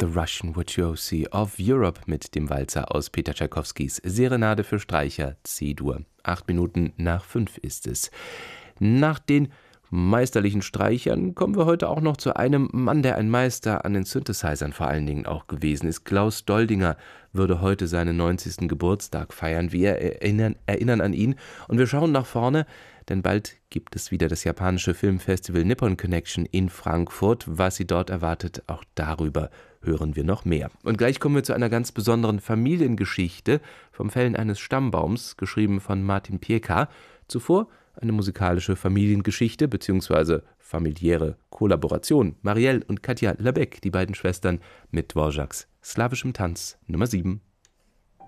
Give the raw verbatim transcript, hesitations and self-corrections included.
The Russian Virtuosi of Europe mit dem Walzer aus Peter Tschaikowskis Serenade für Streicher C-Dur. Acht Minuten nach fünf ist es. Nach den meisterlichen Streichern kommen wir heute auch noch zu einem Mann, der ein Meister an den Synthesizern vor allen Dingen auch gewesen ist. Klaus Doldinger würde heute seinen neunzigsten Geburtstag feiern. Wir erinnern, erinnern an ihn und wir schauen nach vorne, denn bald gibt es wieder das japanische Filmfestival Nippon Connection in Frankfurt. Was Sie dort erwartet, auch darüber hören wir noch mehr. Und gleich kommen wir zu einer ganz besonderen Familiengeschichte vom Fällen eines Stammbaums, geschrieben von Martin Pieka. Zuvor eine musikalische Familiengeschichte bzw. familiäre Kollaboration. Marielle und Katja Labec, die beiden Schwestern, mit Dvořáks slawischem Tanz Nummer sieben.